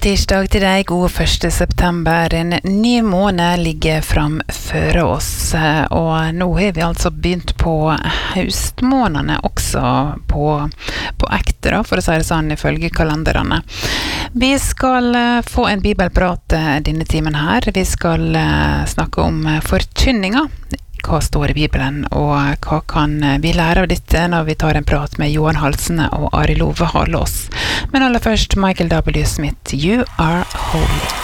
tirsdag til deg, god 1. september. En ny måned ligger framfor oss, og nå har vi altså begynt på høstmånedene også på ekte, for å si det sånn, ifølge kalenderne. Vi skal få en bibelprat denne timen her. Vi skal snakke om forkynninga. Hva står i Bibelen, og hva kan vi lære av dette når vi tar en prat med Johan Halsene og Ari Love Halås. Men aller først, Michael W. Smith, You Are Holy.